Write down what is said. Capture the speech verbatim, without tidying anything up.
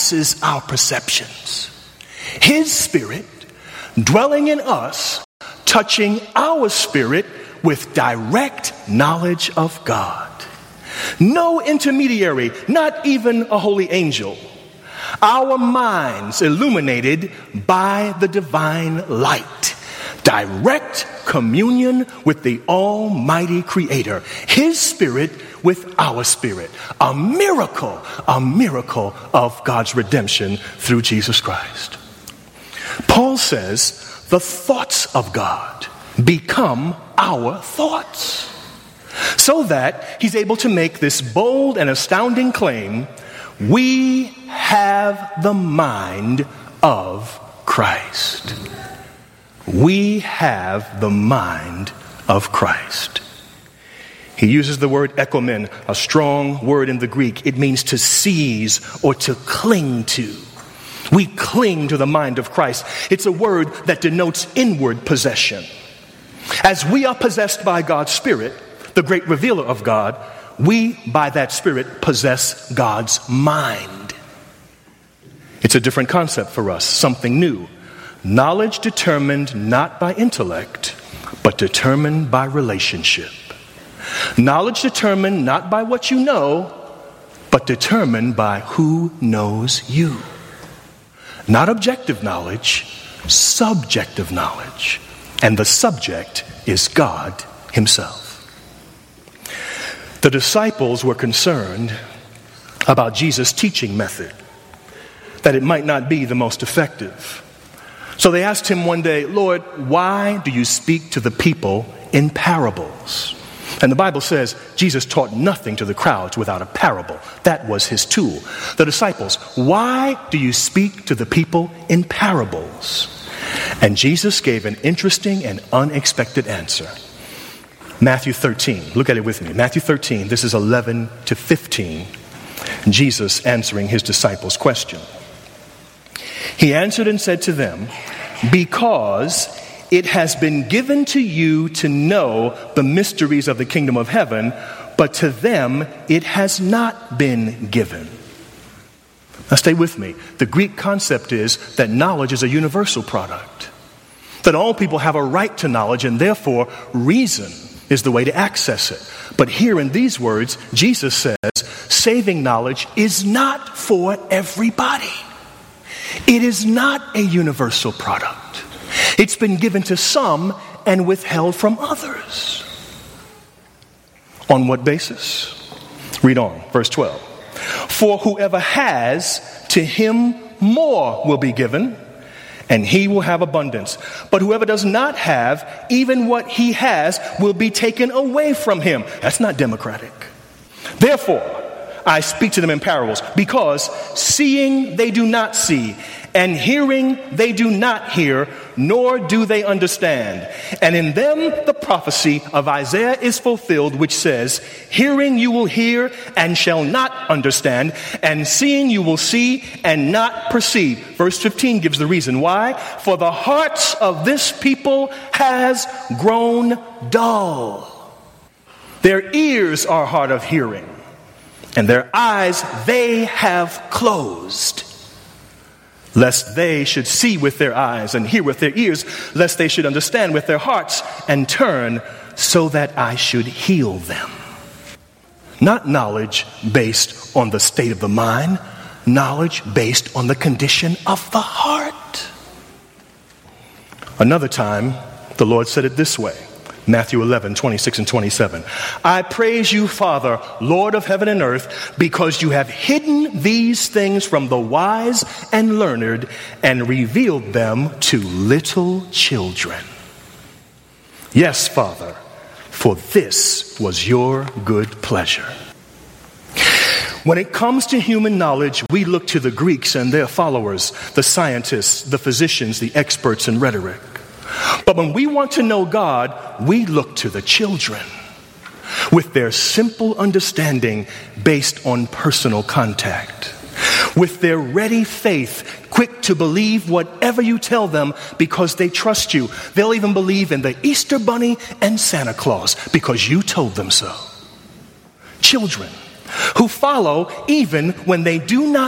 passes our perceptions. His Spirit dwelling in us, touching our spirit with direct knowledge of God. No intermediary, not even a holy angel. Our minds illuminated by the divine light. Direct communion with the Almighty Creator. His Spirit with our spirit. A miracle, a miracle of God's redemption through Jesus Christ. Paul says the thoughts of God become our thoughts. So that he's able to make this bold and astounding claim, we have the mind of Christ. We have the mind of Christ. He uses the word ekomen, a strong word in the Greek. It means to seize or to cling to. We cling to the mind of Christ. It's a word that denotes inward possession. As we are possessed by God's Spirit, the great revealer of God, we, by that Spirit, possess God's mind. It's a different concept for us, something new. Knowledge determined not by intellect, but determined by relationship. Knowledge determined not by what you know, but determined by who knows you. Not objective knowledge, subjective knowledge. And the subject is God Himself. The disciples were concerned about Jesus' teaching method, that it might not be the most effective. So they asked Him one day, Lord, why do you speak to the people in parables? And the Bible says Jesus taught nothing to the crowds without a parable. That was His tool. The disciples, why do you speak to the people in parables? And Jesus gave an interesting and unexpected answer. Matthew thirteen, look at it with me. Matthew thirteen, this is eleven to fifteen. Jesus answering His disciples' question. He answered and said to them, because it has been given to you to know the mysteries of the kingdom of heaven, but to them it has not been given. Now stay with me. The Greek concept is that knowledge is a universal product. That all people have a right to knowledge, and therefore reason is the way to access it. But here in these words, Jesus says, saving knowledge is not for everybody. It is not a universal product. It's been given to some and withheld from others. On what basis? Read on, verse twelve. For whoever has, to him more will be given, and he will have abundance. But whoever does not have, even what he has will be taken away from him. That's not democratic. Therefore, I speak to them in parables, because seeing they do not see, and hearing they do not hear, nor do they understand. And in them the prophecy of Isaiah is fulfilled, which says, hearing you will hear and shall not understand, and seeing you will see and not perceive. Verse fifteen gives the reason why. For the hearts of this people has grown dull. Their ears are hard of hearing, and their eyes they have closed, lest they should see with their eyes and hear with their ears, lest they should understand with their hearts and turn, so that I should heal them. Not knowledge based on the state of the mind, knowledge based on the condition of the heart. Another time, the Lord said it this way. Matthew eleven, twenty-six and twenty-seven. I praise you, Father, Lord of heaven and earth, because you have hidden these things from the wise and learned and revealed them to little children. Yes, Father, for this was your good pleasure. When it comes to human knowledge, we look to the Greeks and their followers, the scientists, the physicians, the experts in rhetoric. But when we want to know God, we look to the children with their simple understanding based on personal contact, with their ready faith, quick to believe whatever you tell them because they trust you. They'll even believe in the Easter Bunny and Santa Claus because you told them so. Children who follow even when they do not